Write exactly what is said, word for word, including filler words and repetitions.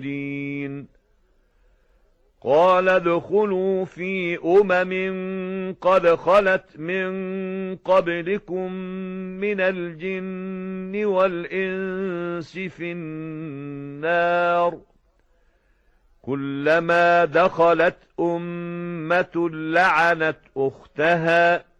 قال ادخلوا في أمم قد خلت من قبلكم من الجن والإنس في النار كلما دخلت أمة لعنت أختها